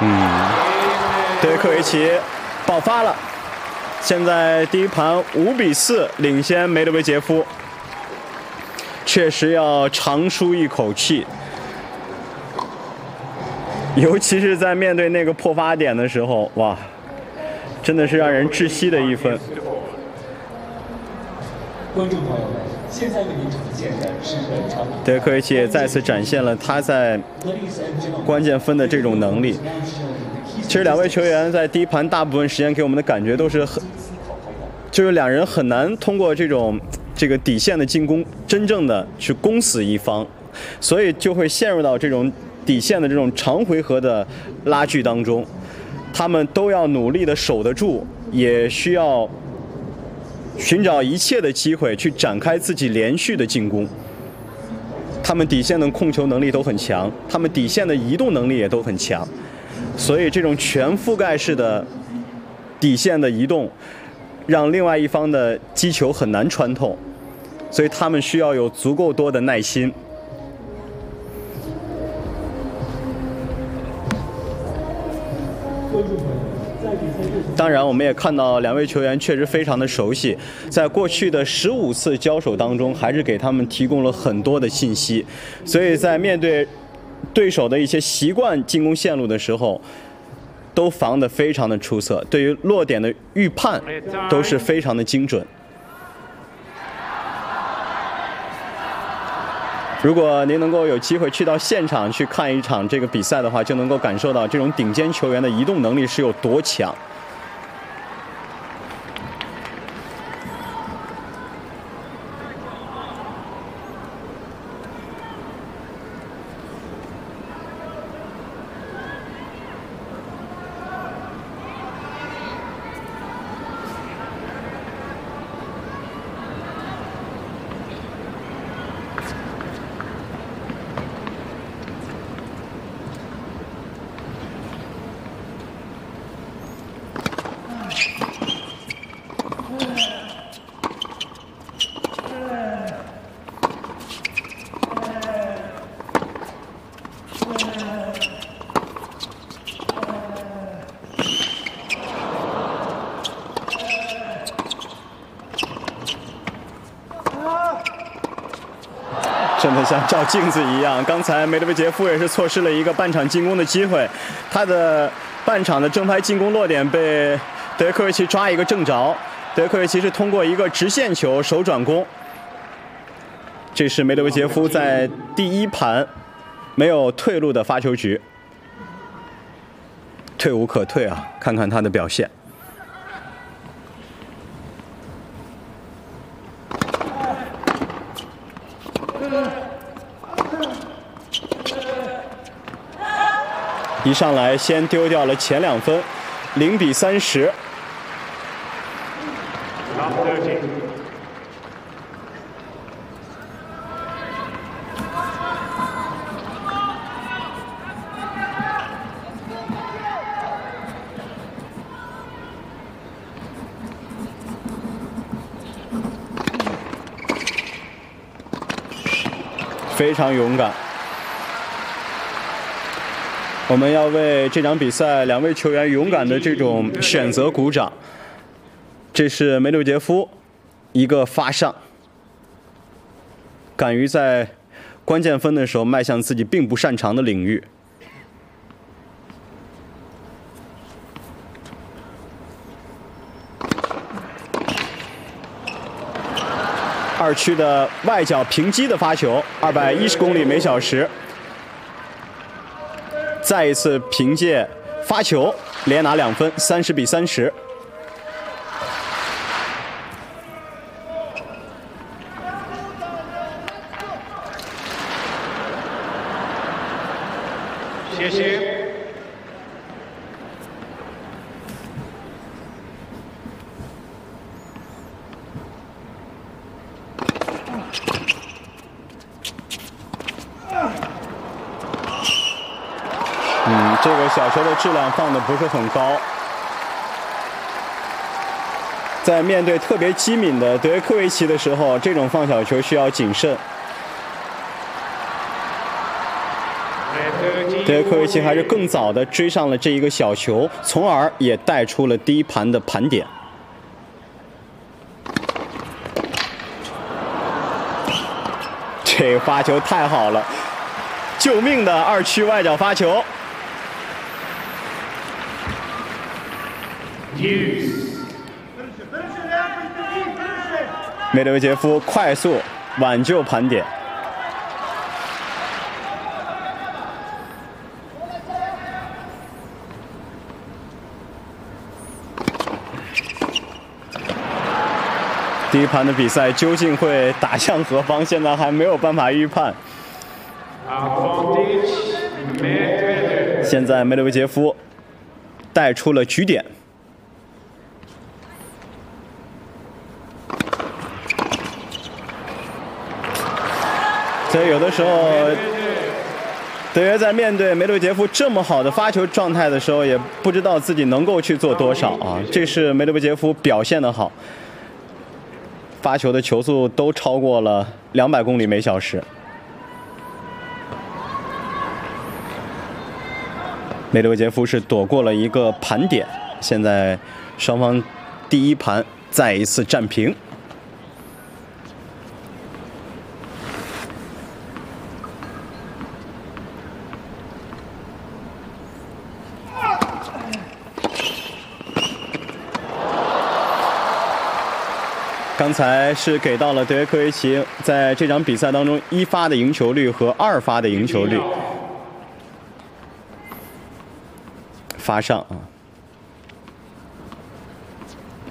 德约科维奇爆发了，现在第一盘5-4领先梅德韦杰夫，确实要长舒一口气，尤其是在面对那个破发点的时候，哇，真的是让人窒息的一分。 观众朋友们，现在为您呈现的是本场德约科维奇也再次展现了他在关键分的这种能力。其实两位球员在第一盘大部分时间给我们的感觉都是就是两人很难通过这个底线的进攻真正的去攻死一方，所以就会陷入到这种底线的这种长回合的拉锯当中。他们都要努力的守得住，也需要寻找一切的机会去展开自己连续的进攻。他们底线的控球能力都很强，他们底线的移动能力也都很强，所以这种全覆盖式的底线的移动让另外一方的击球很难穿透，所以他们需要有足够多的耐心。当然我们也看到两位球员确实非常的熟悉，在过去的15次交手当中还是给他们提供了很多的信息，所以在面对对手的一些习惯进攻线路的时候都防得非常的出色，对于落点的预判都是非常的精准。如果您能够有机会去到现场去看一场这个比赛的话，就能够感受到这种顶尖球员的移动能力是有多强。真的像照镜子一样，刚才梅德韦杰夫也是错失了一个半场进攻的机会，他的半场的正拍进攻落点被德约科维奇抓一个正着，德约科维奇是通过一个直线球手转攻，这是梅德韦杰夫在第一盘没有退路的发球局，退无可退啊！看看他的表现。一上来先丢掉了前2分，0-30。非常勇敢。我们要为这场比赛两位球员勇敢的这种选择鼓掌。这是梅德韦杰夫一个发上，敢于在关键分的时候迈向自己并不擅长的领域。2区的外角平击的发球，210公里每小时。再一次凭借发球连拿2分，30-30。 谢谢。 这个小球的质量放得不是很高，在面对特别机敏的德约科维奇的时候，这种放小球需要谨慎。 德约科维奇还是更早的追上了这一个小球，从而也带出了第一盘的盘点。这个发球太好了，救命的2区外角发球。梅德韦杰夫快速挽救盘点。第一盘的比赛究竟会打向何方？现在还没有办法预判。现在梅德韦杰夫带出了局点。所以有的时候，德约在面对梅德韦杰夫这么好的发球状态的时候，也不知道自己能够去做多少啊。这是梅德韦杰夫表现得好。发球的球速都超过了200公里每小时。梅德韦杰夫是躲过了一个盘点，现在双方第一盘再一次战平。刚才是给到了德约科维奇在这场比赛当中1发的赢球率和2发的赢球率。发上啊，